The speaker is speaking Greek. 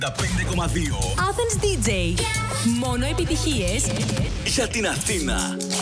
5,2 Athens DJ. Μόνο επιτυχίες για την Αθήνα.